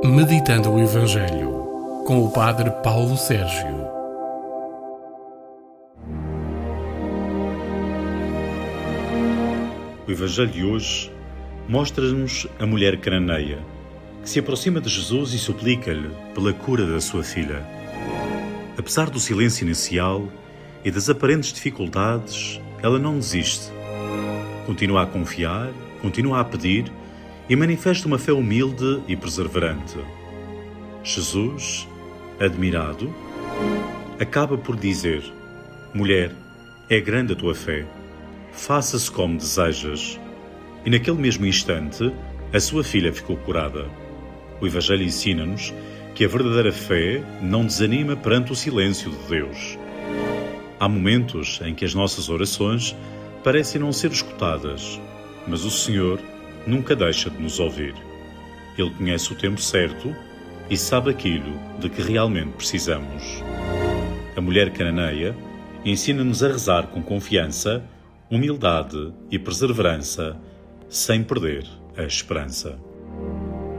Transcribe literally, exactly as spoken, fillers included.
Meditando o Evangelho, com o Padre Paulo Sérgio. O Evangelho de hoje mostra-nos a mulher cananeia, que se aproxima de Jesus e suplica-lhe pela cura da sua filha. Apesar do silêncio inicial e das aparentes dificuldades, ela não desiste. Continua a confiar, continua a pedir e manifesta uma fé humilde e perseverante. Jesus, admirado, acaba por dizer: "Mulher, é grande a tua fé, faça-se como desejas." E naquele mesmo instante, a sua filha ficou curada. O Evangelho ensina-nos que a verdadeira fé não desanima perante o silêncio de Deus. Há momentos em que as nossas orações parecem não ser escutadas, mas o Senhor nunca deixa de nos ouvir. Ele conhece o tempo certo e sabe aquilo de que realmente precisamos. A mulher cananeia ensina-nos a rezar com confiança, humildade e perseverança, sem perder a esperança.